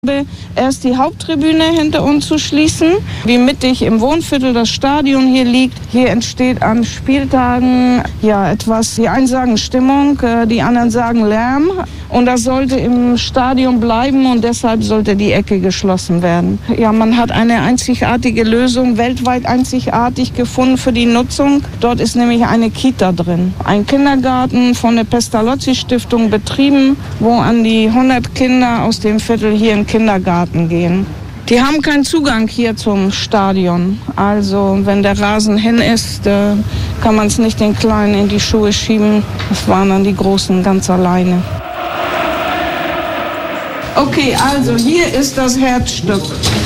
Erst die Haupttribüne hinter uns zu schließen, wie mittig im Wohnviertel das Stadion hier liegt. Hier entsteht an Spieltagen etwas, die einen sagen Stimmung, die anderen sagen Lärm. Und das sollte im Stadion bleiben und deshalb sollte die Ecke geschlossen werden. Ja, man hat eine einzigartige Lösung, weltweit einzigartig gefunden für die Nutzung. Dort ist nämlich eine Kita drin. Ein Kindergarten von der Pestalozzi-Stiftung betrieben, wo an die 100 Kinder aus dem Viertel hier in Kindergarten gehen. Die haben keinen Zugang hier zum Stadion. Also wenn der Rasen hin ist, kann man es nicht den Kleinen in die Schuhe schieben. Das waren dann die Großen ganz alleine. Okay, also hier ist das Herzstück.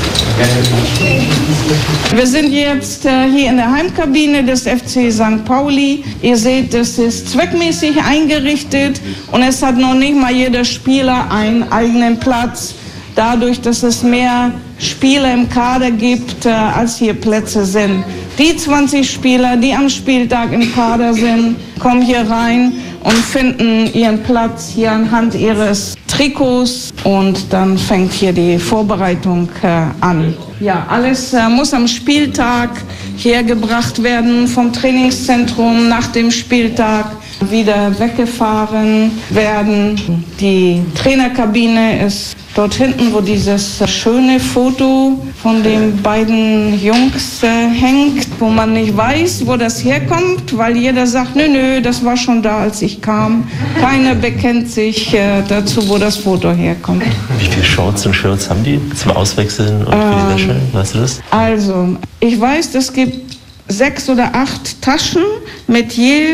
Wir sind jetzt hier in der Heimkabine des FC St. Pauli. Ihr seht, es ist zweckmäßig eingerichtet und es hat noch nicht mal jeder Spieler einen eigenen Platz. Dadurch, dass es mehr Spieler im Kader gibt, als hier Plätze sind. Die 20 Spieler, die am Spieltag im Kader sind, kommen hier rein und finden ihren Platz hier anhand ihres Trikots und dann fängt hier die Vorbereitung an. Ja, alles muss am Spieltag hergebracht werden vom Trainingszentrum nach dem Spieltag wieder weggefahren werden. Die Trainerkabine ist dort hinten, wo dieses schöne Foto von den beiden Jungs hängt, wo man nicht weiß, wo das herkommt, weil jeder sagt, nö, das war schon da, als ich kam. Keiner bekennt sich dazu, wo das Foto herkommt. Wie viele Shorts und Shirts haben die zum Auswechseln und für die Wäsche? Weißt du das? Also, ich weiß, es gibt 6 oder 8 Taschen mit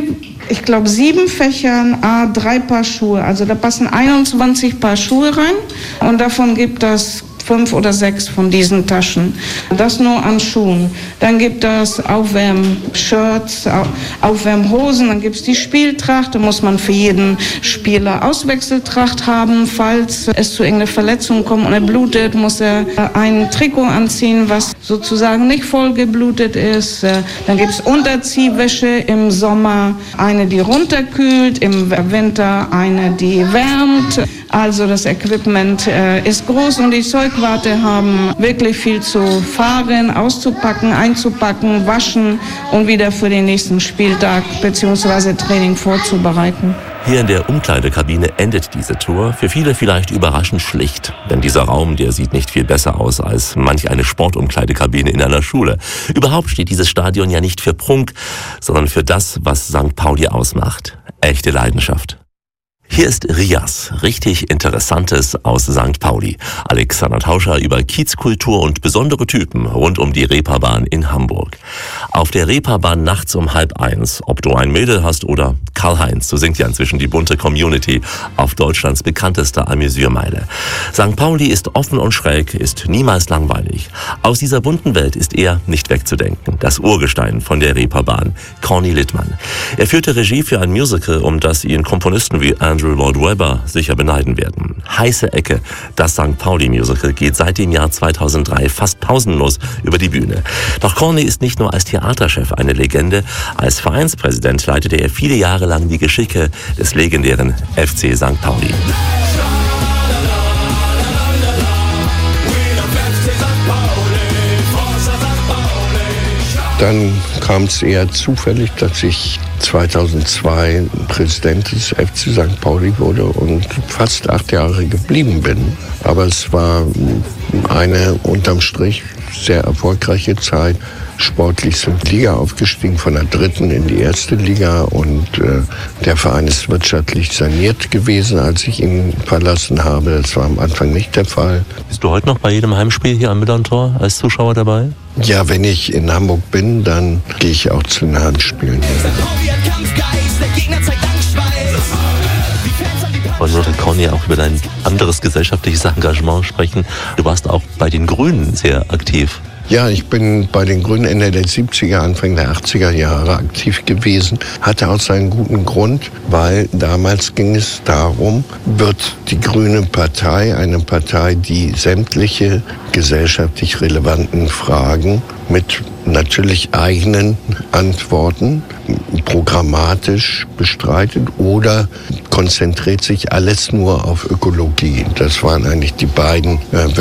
ich glaube 7 Fächern, 3 Paar Schuhe. Also da passen 21 Paar Schuhe rein und davon gibt es 5 oder 6 von diesen Taschen. Das nur an Schuhen. Dann gibt es Aufwärmshirts, Aufwärmhosen, dann gibt es die Spieltracht. Da muss man für jeden Spieler Auswechseltracht haben. Falls es zu irgendeiner Verletzung kommt und er blutet, muss er ein Trikot anziehen, was sozusagen nicht voll geblutet ist. Dann gibt es Unterziehwäsche im Sommer, eine, die runterkühlt, im Winter eine, die wärmt. Also das Equipment ist groß und die Zeugwarte haben wirklich viel zu fahren, auszupacken, einzupacken, waschen und wieder für den nächsten Spieltag bzw. Training vorzubereiten. Hier in der Umkleidekabine endet diese Tour. Für viele vielleicht überraschend schlicht. Denn dieser Raum, der sieht nicht viel besser aus als manch eine Sportumkleidekabine in einer Schule. Überhaupt steht dieses Stadion ja nicht für Prunk, sondern für das, was St. Pauli ausmacht. Echte Leidenschaft. Hier ist Rias, richtig Interessantes aus St. Pauli. Alexander Tauscher über Kiezkultur und besondere Typen rund um die Reeperbahn in Hamburg. Auf der Reeperbahn nachts um 12:30, ob du ein Mädel hast oder Karl-Heinz, so singt ja inzwischen die bunte Community auf Deutschlands bekanntester Amüsiermeile. St. Pauli ist offen und schräg, ist niemals langweilig. Aus dieser bunten Welt ist er nicht wegzudenken. Das Urgestein von der Reeperbahn, Corny Littmann. Er führte Regie für ein Musical, um das ihn Komponisten wie Andrew Lloyd Webber sicher beneiden werden. Heiße Ecke, das St. Pauli-Musical geht seit dem Jahr 2003 fast pausenlos über die Bühne. Doch Corny ist nicht nur als Theaterchef eine Legende, als Vereinspräsident leitete er viele Jahre lang die Geschicke des legendären FC St. Pauli. Dann kam es eher zufällig, dass ich 2002 Präsident des FC St. Pauli wurde und fast 8 Jahre geblieben bin. Aber es war eine unterm Strich sehr erfolgreiche Zeit. Sportlich sind Liga aufgestiegen, von der 3. in die 1. Liga und der Verein ist wirtschaftlich saniert gewesen, als ich ihn verlassen habe. Das war am Anfang nicht der Fall. Bist du heute noch bei jedem Heimspiel hier am Millerntor als Zuschauer dabei? Ja, wenn ich in Hamburg bin, dann gehe ich auch zu den Heimspielen. Und wollte Corny auch über dein anderes gesellschaftliches Engagement sprechen. Du warst auch bei den Grünen sehr aktiv. Ja, ich bin bei den Grünen Ende der 70er, Anfang der 80er Jahre aktiv gewesen. Hatte auch seinen guten Grund, weil damals ging es darum, wird die Grüne Partei eine Partei, die sämtliche gesellschaftlich relevanten Fragen mit natürlich eigenen Antworten programmatisch bestreitet oder konzentriert sich alles nur auf Ökologie. Das waren eigentlich die beiden